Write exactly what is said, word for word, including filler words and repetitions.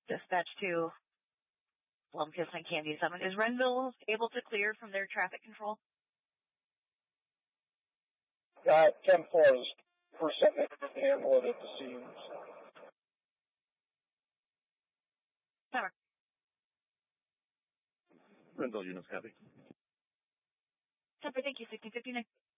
Dispatch to Blomkiss and Candy seven. Is Renville able to clear from their traffic control? Uh, ten four is percent handle it at the scenes. Power. Renville units copy. Temper, thank you, sixteen fifty-nine.